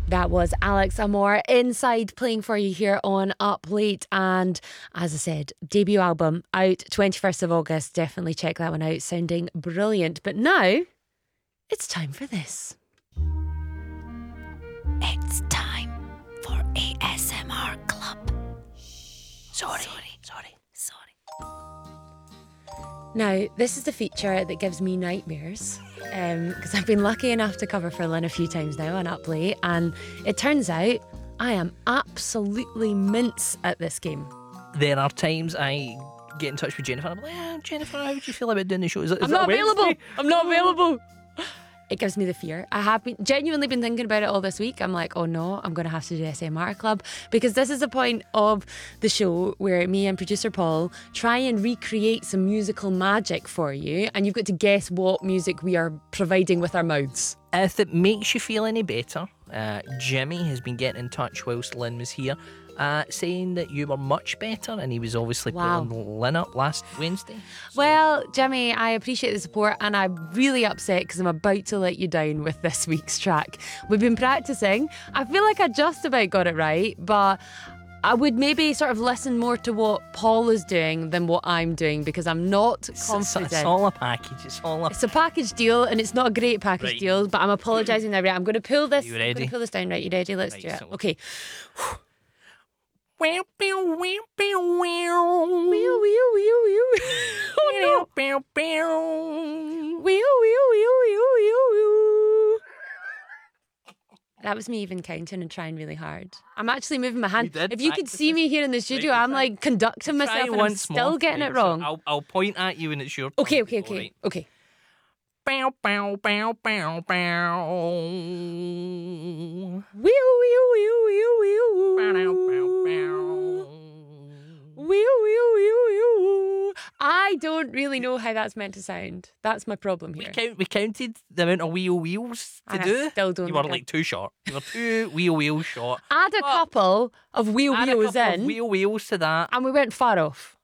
That was Alex Amor Inside playing for you here on Up Late. And as I said, debut album out 21st of August. Definitely check that one out. Sounding brilliant. But now it's time for this. It's time for ASMR Club. Sorry. Now, this is the feature that gives me nightmares because I've been lucky enough to cover for Lynn a few times now on Up Late, and it turns out I am absolutely mince at this game. There are times I get in touch with Jennifer and I'm like, Jennifer, how would you feel about doing the show? Is I'm not available. I'm not available. It gives me the fear. I have genuinely been thinking about it all this week. I'm like, oh no, I'm going to have to do ASMR Club, because this is the point of the show where me and producer Paul try and recreate some musical magic for you, and you've got to guess what music we are providing with our mouths. If it makes you feel any better, Jimmy has been getting in touch whilst Lynn was here, saying that you were much better, and he was obviously putting Lynn up last Wednesday. Well, Jimmy, I appreciate the support, and I'm really upset because I'm about to let you down with this week's track. We've been practicing. I feel like I just about got it right, but I would maybe sort of listen more to what Paul is doing than what I'm doing, because I'm not confident. It's all a package. It's a package deal, and it's not a great package deal, but I'm apologising now. Right, I'm going to pull this. You ready? I'm going to pull this down. Right, you ready? Let's do it. Okay. Wow, wow, wow, wow, wow. Wee, wee, wee, wee. Oh no. Bow, bow. Wee, wee, wee, wee, wee, wee. That was me even counting and trying really hard. I'm actually moving my hand. If you could see me here in the studio, I'm like conducting myself and I'm still getting it wrong. So I'll point at you and it's your turn. Okay. Bow, bow, bow, bow, bow. Wee, wee, wee, wee, wee. Bow, bow, bow. Wee, wee, wee, wee. I don't really know how that's meant to sound. That's my problem here. We counted the amount of wheels to And I do. still don't You were think like too short. You were two wheels short. Add a couple of wheels in. Wheels to that. And we went far off.